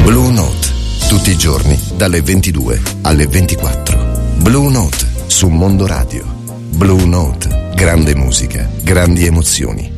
Blue Note, tutti i giorni dalle 22 alle 24. Blue Note su Mondo Radio. Blue Note, grande musica, grandi emozioni.